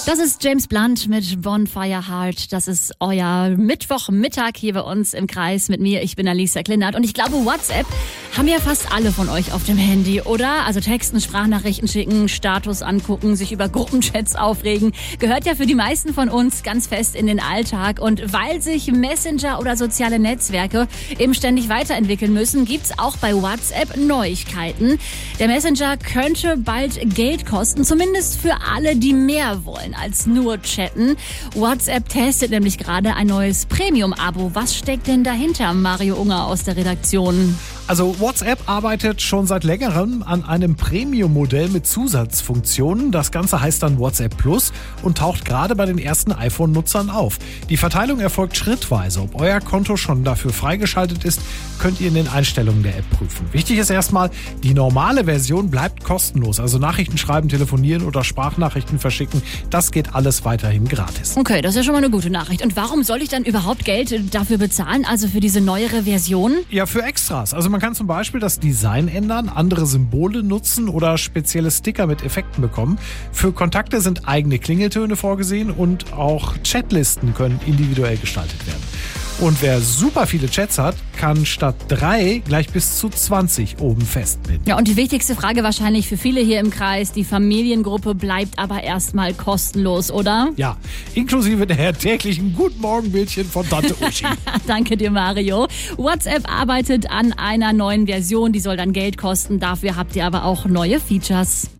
Das ist James Blunt mit Bonfire Heart. Das ist euer Mittwochmittag hier bei uns im Kreis mit mir. Ich bin Alicia Klinert und ich glaube, WhatsApp haben ja fast alle von euch auf dem Handy, oder? Also Texten, Sprachnachrichten schicken, Status angucken, sich über Gruppenchats aufregen. Gehört ja für die meisten von uns ganz fest in den Alltag. Und weil sich Messenger oder soziale Netzwerke eben ständig weiterentwickeln müssen, gibt's auch bei WhatsApp Neuigkeiten. Der Messenger könnte bald Geld kosten, zumindest für alle, die mehr wollen als nur chatten. WhatsApp testet nämlich gerade ein neues Premium-Abo. Was steckt denn dahinter, Mario Unger aus der Redaktion? Also WhatsApp arbeitet schon seit längerem an einem Premium-Modell mit Zusatzfunktionen. Das Ganze heißt dann WhatsApp Plus und taucht gerade bei den ersten iPhone-Nutzern auf. Die Verteilung erfolgt schrittweise. Ob euer Konto schon dafür freigeschaltet ist, könnt ihr in den Einstellungen der App prüfen. Wichtig ist erstmal, die normale Version bleibt kostenlos. Also Nachrichten schreiben, telefonieren oder Sprachnachrichten verschicken, das geht alles weiterhin gratis. Okay, das ist ja schon mal eine gute Nachricht. Und warum soll ich dann überhaupt Geld dafür bezahlen, also für diese neuere Version? Ja, für Extras. Also man kann zum Beispiel das Design ändern, andere Symbole nutzen oder spezielle Sticker mit Effekten bekommen. Für Kontakte sind eigene Klingeltöne vorgesehen und auch Chatlisten können individuell gestaltet werden. Und wer super viele Chats hat, kann statt 3 gleich bis zu 20 oben festbinden. Ja, und die wichtigste Frage wahrscheinlich für viele hier im Kreis, die Familiengruppe bleibt aber erstmal kostenlos, oder? Ja, inklusive der täglichen Guten Morgen-Bildchen von Tante Uschi. Danke dir, Mario. WhatsApp arbeitet an einer neuen Version, die soll dann Geld kosten. Dafür habt ihr aber auch neue Features.